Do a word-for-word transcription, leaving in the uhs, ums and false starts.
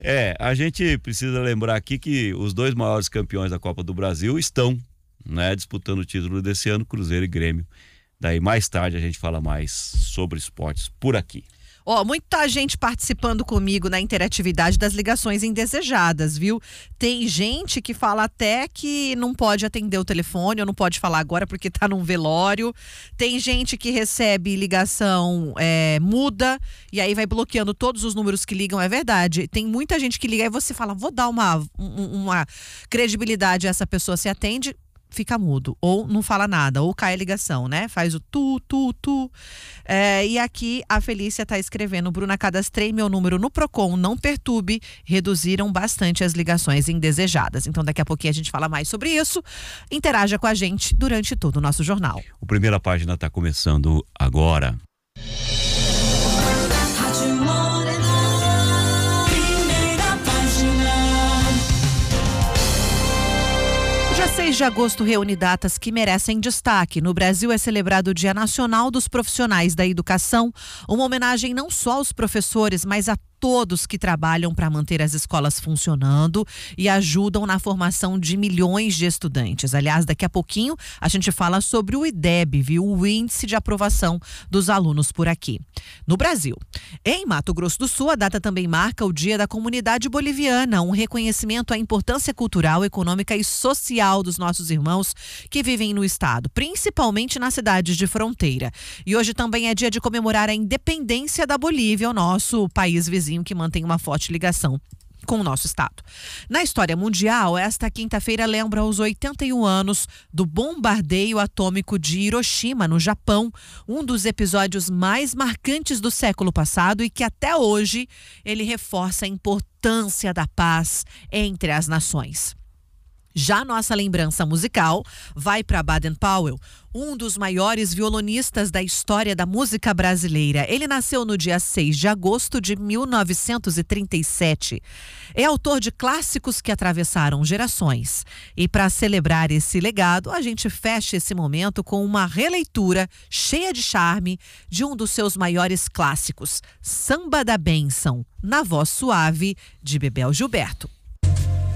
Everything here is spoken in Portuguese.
É, a gente precisa lembrar aqui que os dois maiores campeões da Copa do Brasil estão, né, disputando o título desse ano, Cruzeiro e Grêmio. Daí mais tarde a gente fala mais sobre esportes por aqui. Ó, oh, muita gente participando comigo na interatividade das ligações indesejadas, viu? Tem gente que fala até que não pode atender o telefone, ou não pode falar agora porque tá num velório. Tem gente que recebe ligação é, muda e aí vai bloqueando todos os números que ligam, é verdade. Tem muita gente que liga e você fala, vou dar uma, um, uma credibilidade a essa pessoa, se atende, fica mudo, ou não fala nada, ou cai a ligação, né? Faz o tu, tu, tu. É, e aqui a Felícia tá escrevendo, Bruna, cadastrei meu número no Procon, não perturbe, reduziram bastante as ligações indesejadas. Então daqui a pouquinho a gente fala mais sobre isso. Interaja com a gente durante todo o nosso jornal. O Primeira Página tá começando agora. Dia seis de agosto reúne datas que merecem destaque. No Brasil é celebrado o Dia Nacional dos Profissionais da Educação, uma homenagem não só aos professores, mas a todos que trabalham para manter as escolas funcionando e ajudam na formação de milhões de estudantes. Aliás, daqui a pouquinho a gente fala sobre o I D E B, viu? O Índice de Aprovação dos Alunos por aqui. No Brasil, em Mato Grosso do Sul, a data também marca o Dia da Comunidade Boliviana, um reconhecimento à importância cultural, econômica e social dos nossos irmãos que vivem no estado, principalmente nas cidades de fronteira. E hoje também é dia de comemorar a independência da Bolívia, o nosso país vizinho que mantém uma forte ligação com o nosso estado. Na história mundial, esta quinta-feira lembra os oitenta e um anos do bombardeio atômico de Hiroshima, no Japão, um dos episódios mais marcantes do século passado e que até hoje ele reforça a importância da paz entre as nações. Já nossa lembrança musical vai para Baden Powell, um dos maiores violonistas da história da música brasileira. Ele nasceu no dia seis de agosto de mil novecentos e trinta e sete. É autor de clássicos que atravessaram gerações. E para celebrar esse legado, a gente fecha esse momento com uma releitura cheia de charme de um dos seus maiores clássicos, Samba da Bênção, na voz suave de Bebel Gilberto.